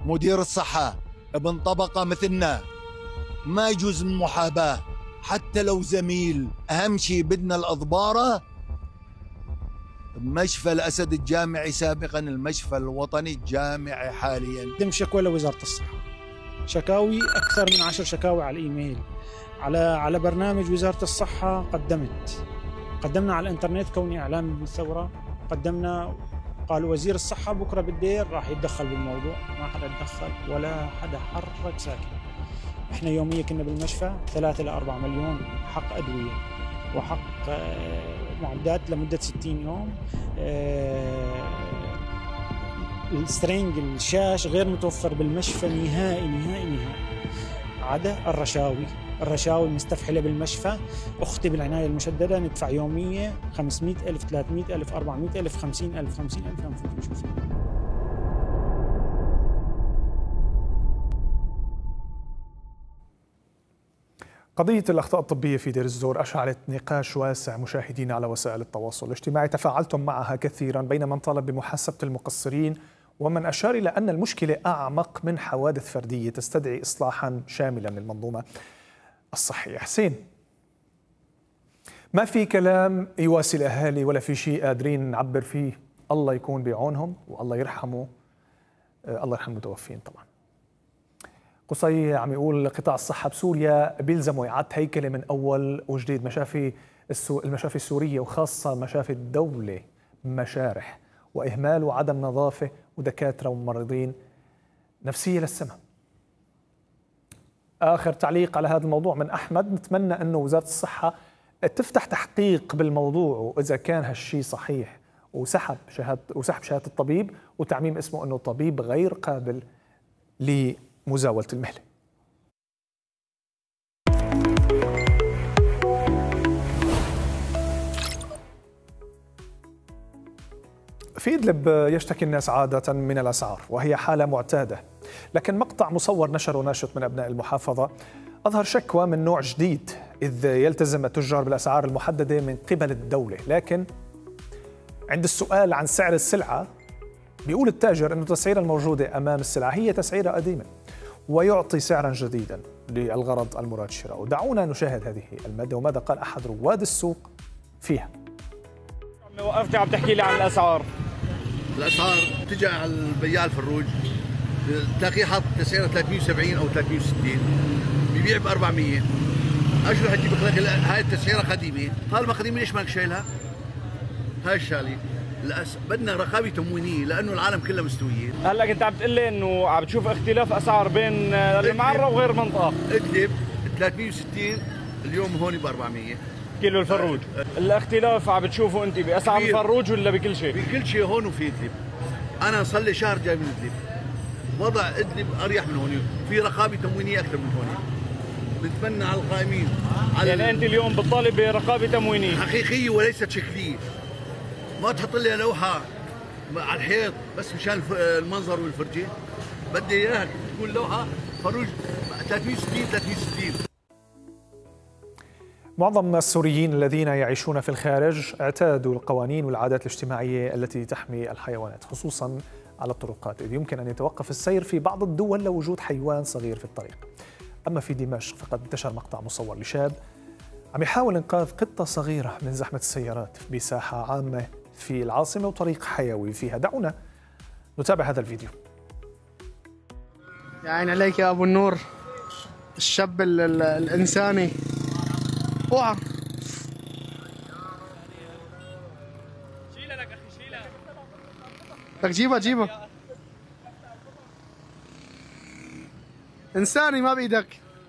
مدير الصحة ابن طبقة مثلنا، ما يجوز المحاباة حتى لو زميل. أهم شيء بدنا الأضبارة بمشفى الأسد الجامعي سابقا، المشفى الوطني الجامعي حاليا. قدم شكوى لوزارة الصحة، شكاوي أكثر من 10 شكاوي على الإيميل، على برنامج وزارة الصحة. قدمنا على الإنترنت كوني إعلام بالثورة، قدمنا، قالوا وزير الصحة بكرة بالدير راح يتدخل بالموضوع. ما حدا تدخل ولا حدا حرك ساكن. احنا يوميا كنا بالمشفى 3 إلى 4 مليون حق أدوية وحق معدات لمدة 60 يوم. السترينج الشاش غير متوفر بالمشفى نهائي. عدا الرشاوي المستفحلة بالمشفى. أختي بالعناية المشددة ندفع يومية 500,000 300,000 400,000 50,000 50,000. قضية الأخطاء الطبية في دير الزور أشعلت نقاش واسع مشاهدين على وسائل التواصل الاجتماعي، تفاعلتم معها كثيرا بين من طالب بمحاسبة المقصرين ومن أشار إلى أن المشكلة أعمق من حوادث فردية تستدعي إصلاحا شاملا للمنظومة الصحية. حسين، ما في كلام يواسي الأهالي ولا في شيء قادرين نعبر فيه. الله يكون بعونهم والله يرحمه، الله يرحم المتوفين طبعا. قصي عم يقول قطاع الصحة بسوريا بيلزموا إعادة هيكلة من أول وجديد. المشافي السورية وخاصة مشافي الدولة مشارح، وإهمال وعدم نظافة ودكاترة وممرضين، نفسية للسماء. آخر تعليق على هذا الموضوع من أحمد: نتمنى أنه وزارة الصحة تفتح تحقيق بالموضوع، وإذا كان هالشي صحيح وسحب شهادة الطبيب وتعميم اسمه أنه طبيب غير قابل لمزاولة المهنة. في إدلب يشتكي الناس عادة من الأسعار وهي حالة معتادة، لكن مقطع مصور نشره ناشط من أبناء المحافظة أظهر شكوى من نوع جديد، إذ يلتزم التجار بالأسعار المحددة من قبل الدولة، لكن عند السؤال عن سعر السلعة بيقول التاجر أن التسعيرة الموجودة أمام السلعة هي تسعيرة قديمة ويعطي سعرا جديدا للغرض المراد شراؤه. دعونا نشاهد هذه المادة وماذا قال أحد رواد السوق فيها. وقفتي عم تحكي لي عن الأسعار تجي على البياع الفروج تلاقيه حاط تسعيره 370 او 360 بيبيع ب 400. ايش رح تجيب لك هاي التسعيره قديمه؟ طالما قديمه ليش ما شايلها؟ هاي الشغله بدنا رقابه تموينيه لانه العالم كلها مستويه. هلا انت عم تقول لي انه عم تشوف اختلاف اسعار بين المعرة وغير منطقه. ادلب 360 اليوم هون ب 400 كيلو الفروج. الاختلاف عم بتشوفه انت باسعار الفروج ولا بكل شيء؟ بكل شيء هون وفي ادلب. انا صار لي شهر جاي من ادلب، وضع ادلب اريح من هون، في رقابه تموينيه اكثر من هون. بنتمنى على القائمين يعني انت اليوم بتطالب برقابه تموينيه حقيقيه وليست شكليه. ما تحط لي لوحه على الحيط بس مشان المنظر والفرجه. بدي اياها تكون لوحه فروج 360 360. معظم السوريين الذين يعيشون في الخارج اعتادوا القوانين والعادات الاجتماعية التي تحمي الحيوانات خصوصا على الطرقات، إذ يمكن أن يتوقف السير في بعض الدول لوجود حيوان صغير في الطريق. أما في دمشق فقد انتشر مقطع مصور لشاب عم يحاول إنقاذ قطة صغيرة من زحمة السيارات بساحة عامة في العاصمة وطريق حيوي فيها. دعونا نتابع هذا الفيديو. يا عين عليك يا أبو النور، الشاب الإنساني. اوعى شيلها لك اخي، شيلها لك، جيبها انساني ما بايدك.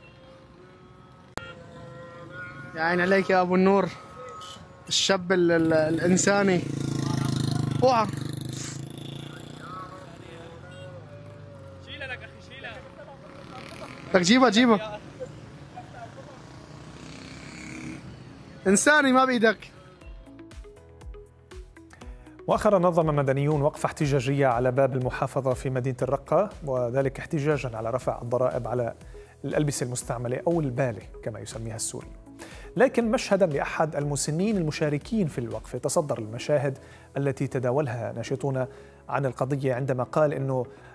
يا عين عليك يا ابو النور، الشاب الانساني. اوعى شيلها لك اخي، شيلها لك، جيبها إنساني ما بإيدك. مؤخرا نظم مدنيون وقفة احتجاجية على باب المحافظة في مدينة الرقة، وذلك احتجاجا على رفع الضرائب على الألبسة المستعملة أو البالة كما يسميها السوري. لكن مشهدا لأحد المسنين المشاركين في الوقفة تصدر المشاهد التي تداولها ناشطون عن القضية عندما قال إنه